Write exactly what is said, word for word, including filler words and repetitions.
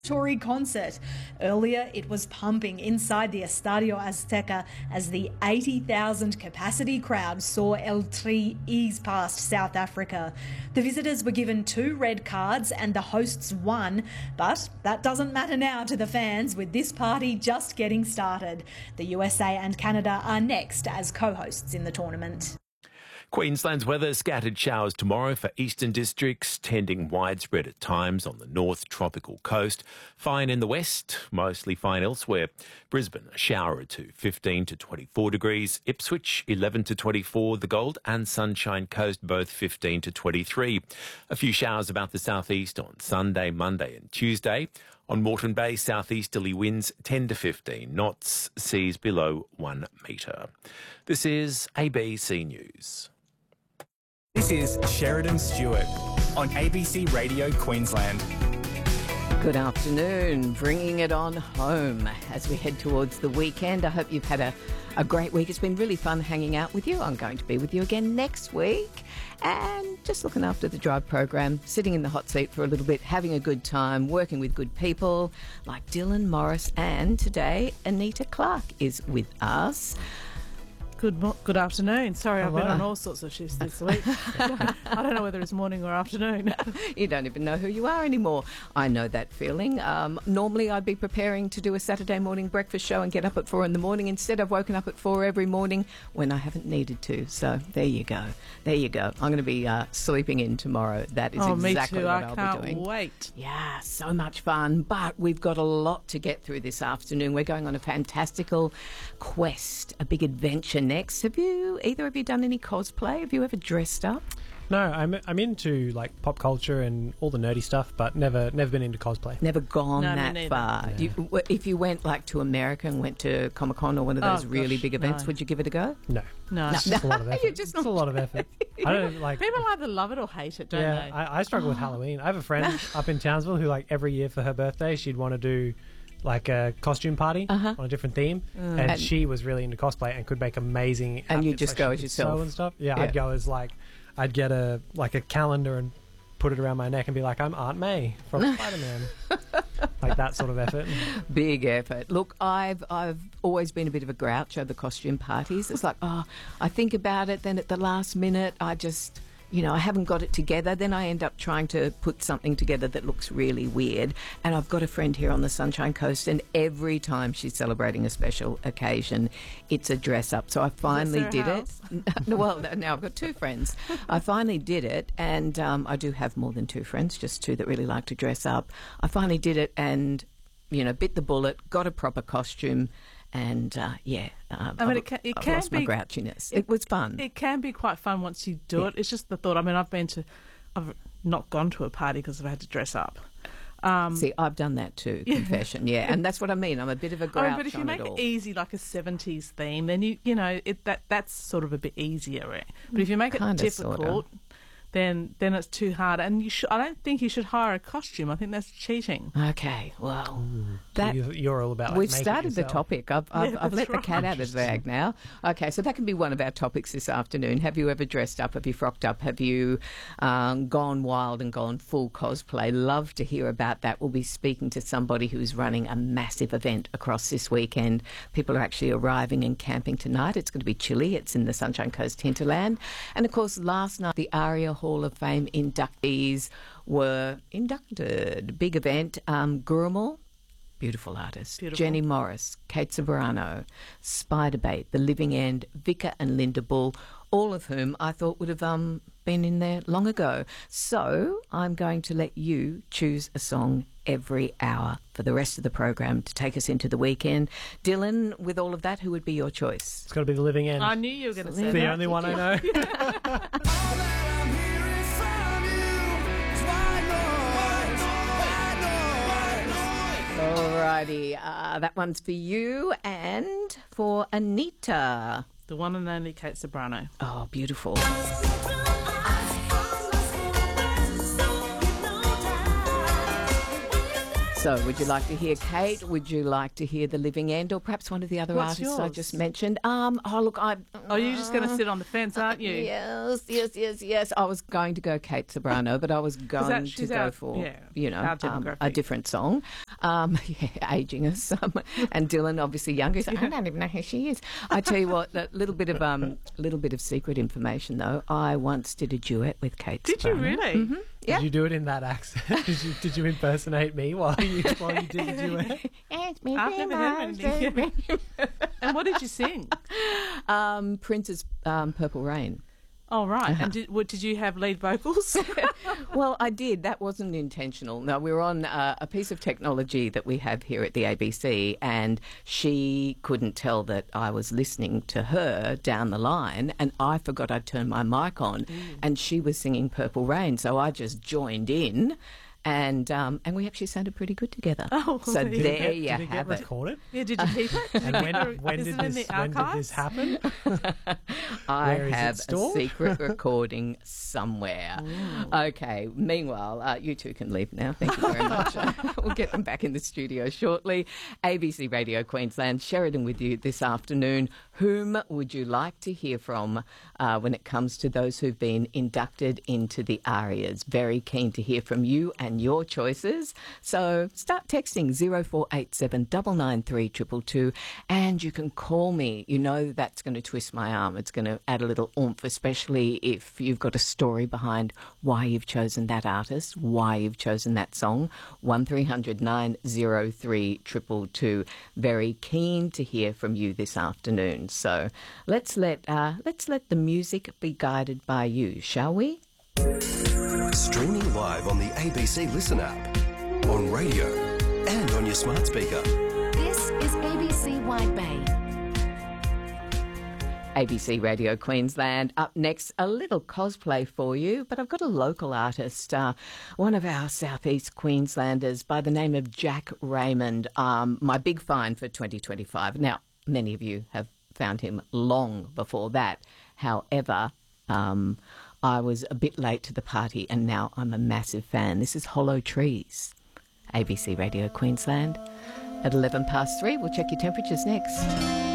Tory concert. Earlier, it was pumping inside the Estadio Azteca as the eighty thousand capacity crowd saw El Tri ease past South Africa. The visitors were given two red cards and the hosts one, but that doesn't matter now to the fans, with this party just getting started. The U S A and Canada are next as co-hosts in the tournament. Queensland's weather, scattered showers tomorrow for eastern districts, tending widespread at times on the north tropical coast. Fine in the west, mostly fine elsewhere. Brisbane, a shower or two, fifteen to twenty-four degrees. Ipswich, eleven to twenty-four. The Gold and Sunshine Coast, both fifteen to twenty-three. A few showers about the southeast on Sunday, Monday and Tuesday. On Moreton Bay, southeasterly winds ten to fifteen knots, seas below one metre. This is A B C News. This is Sheridan Stewart on A B C Radio Queensland. Good afternoon, bringing it on home as we head towards the weekend. I hope you've had a, a great week. It's been really fun hanging out with you. I'm going to be with you again next week and just looking after the drive program, sitting in the hot seat for a little bit, having a good time, working with good people like Dylan Morris, and today Anita Clark is with us. Good mo- good afternoon. Sorry, Hello. I've been on all sorts of shifts this week. I don't know whether it's morning or afternoon. You don't even know who you are anymore. I know that feeling. Um, normally I'd be preparing to do a Saturday morning breakfast show and get up at four in the morning. Instead, I've woken up at four every morning when I haven't needed to. So there you go. There you go. I'm going to be uh, sleeping in tomorrow. That is oh, exactly me too. what I I'll can't be doing. wait. Yeah, so much fun. But we've got a lot to get through this afternoon. We're going on a fantastical quest, a big adventure next. Have you, either of you, done any cosplay? Have you ever dressed up? No, I'm I'm into like pop culture and all the nerdy stuff, but never never been into cosplay. Never gone no, that far. Yeah. You, if you went like to America and went to Comic Con or one of those oh, really gosh, big events, no. would you give it a go? No, No. it's just a lot of effort. You're just it's not a lot of effort. I don't like. People either love it or hate it, don't yeah, they? I, I struggle with Halloween. I have a friend up in Townsville who, like, every year for her birthday, she'd want to do like a costume party Uh-huh. on a different theme, and, And- she was really into cosplay and could make amazing. And you outfits, just like, go she as could yourself. sew and stuff. Yeah, Yeah. I'd go as like, I'd get a like a calendar and put it around my neck and be like, I'm Aunt May from Spider-Man. Like that sort of effort. Big effort. Look, I've I've always been a bit of a grouch over costume parties. It's like, oh, I think about it, then at the last minute, I just, you know, I haven't got it together. Then I end up trying to put something together that looks really weird. And I've got a friend here on the Sunshine Coast, and every time she's celebrating a special occasion, it's a dress up. So I finally did house? it. Well, now I've got two friends. I finally did it, and um, I do have more than two friends, just two that really like to dress up. I finally did it and, you know, bit the bullet, got a proper costume. And, uh, yeah, uh, I mean, I've, it can, it I've can lost be my grouchiness. It, it was fun. It can be quite fun once you do Yeah. it. It's just the thought. I mean, I've been to, I've not gone to a party because I've had to dress up. Um, See, I've done that too, confession, yeah. And that's what I mean. I'm a bit of a I grouch mean, but if you on make it it all. easy, like a seventies theme, then you you know it that that's sort of a bit easier. Right? But if you make it Kinda, difficult, sorta. then then it's too hard. And you should. I don't think you should hire a costume. I think that's cheating. Okay, well, that You, you're all about. Like, we've make it started the yourself. topic. I've, I've, Yeah, I've let that's the cat right. out of the bag now. Okay, so that can be one of our topics this afternoon. Have you ever dressed up? Have you frocked up? Have you um, gone wild and gone full cosplay? Love to hear about that. We'll be speaking to somebody who's running a massive event across this weekend. People are actually arriving and camping tonight. It's going to be chilly. It's in the Sunshine Coast hinterland. And, of course, last night the ARIA Hall of Fame inductees were inducted. Big event. Um, Gurumul, beautiful artist. Beautiful. Jenny Morris, Kate Ceberano, Spiderbait, The Living End, Vika and Linda Bull, all of whom I thought would have um, been in there long ago. So I'm going to let you choose a song every hour for the rest of the program to take us into the weekend. Dylan, with all of that, who would be your choice? It's got to be The Living End. I knew you were going to say It's the that. only one I know. Alrighty, uh, that one's for you and for Anita. The one and only Kate Ceberano. Oh, beautiful. So, would you like to hear Kate? Would you like to hear The Living End, or perhaps one of the other What's artists I yours? just mentioned? Um, oh, look, I. Oh, you're just going to sit on the fence, aren't you? Yes, yes, yes, yes. I was going to go Kate Sobrano, but I was going that- to she's go our- for, yeah, you know, our um, demographic. a different song. Um, yeah, aging us. Um, and Dylan, obviously younger. So I don't even know who she is. I tell you what, a little bit of um, little bit of secret information though. I once did a duet with Kate. Did you Sobrano. really? Mm-hmm. Yeah. Did you do it in that accent? did you did you impersonate me while you while you did the duet? I've never heard anything. And what did you sing? um, Prince's um, Purple Rain. Oh, right. And did, what, did you have lead vocals? Well, I did. That wasn't intentional. No, we were on uh, a piece of technology that we have here at the A B C, and she couldn't tell that I was listening to her down the line, and I forgot I'd turned my mic on, mm. and she was singing Purple Rain, so I just joined in. And um, and we actually sounded pretty good together. Oh, so there there you Did it get, you did it have get it. recorded? Yeah, did you keep it? Did And you when, keep it? when, Is did it in this, the when did archives? this happen? I Where is it have a stored? secret recording somewhere. Okay, meanwhile, uh, you two can leave now. Thank you very much. We'll get them back in the studio shortly. A B C Radio Queensland, Sheridan with you this afternoon. Whom would you like to hear from uh, when it comes to those who've been inducted into the ARIAs? Very keen to hear from you and your choices. So start texting zero four eight seven nine nine three two two two, and you can call me. You know that's going to twist my arm. It's going to add a little oomph, especially if you've got a story behind why you've chosen that artist, why you've chosen that song. one three hundred nine oh three two two two. Very keen to hear from you this afternoon. So let's let uh, let's let the music be guided by you, shall we? Streaming live on the A B C Listen app, on radio and on your smart speaker. This is A B C Wide Bay. A B C Radio Queensland. Up next, a little cosplay for you, but I've got a local artist, uh, one of our southeast Queenslanders by the name of Jack Raymond, um, my big find for twenty twenty-five. Now, many of you have found him long before that. However, um, I was a bit late to the party and now I'm a massive fan. This is Hollow Trees. A B C Radio Queensland. At eleven past three, we'll check your temperatures next.